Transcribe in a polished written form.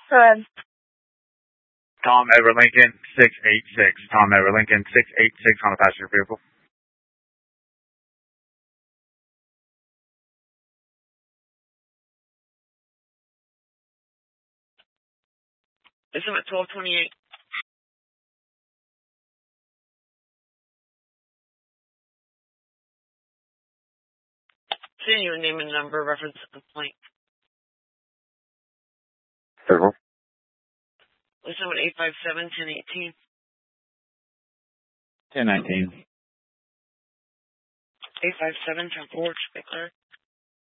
Go ahead. Tom Edward Lincoln 686. Tom Edward Lincoln 686 on a passenger vehicle. Is him at 1228. Send you a name and number reference to the complaint. Circle. Listen with 857 1018. 1019. 857 10 forward, Spickler.